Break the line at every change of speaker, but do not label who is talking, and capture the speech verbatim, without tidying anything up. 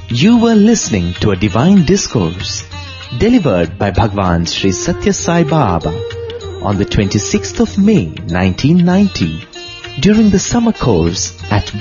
You were listening to a divine discourse delivered by Bhagwan Sri Satya Sai Baba on the twenty-sixth of May nineteen ninety during the summer course at